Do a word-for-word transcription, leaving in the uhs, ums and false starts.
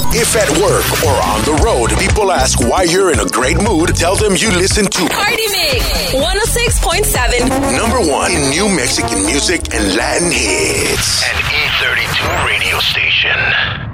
If at work or on the road, people ask why you're in a great mood, tell them you listen to Party Mix one oh six point seven. Number one in New Mexican music and Latin hits. An E thirty-two radio station.